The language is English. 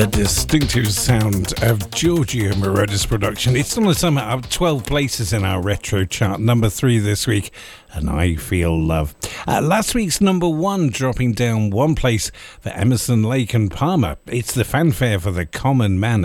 The distinctive sound of Giorgio Moroder's production. It's on the summit up 12 places in our retro chart. Number 3 this week, and I Feel Love. Last week's number 1 dropping down 1 place for Emerson, Lake and Palmer. It's the fanfare for the common man.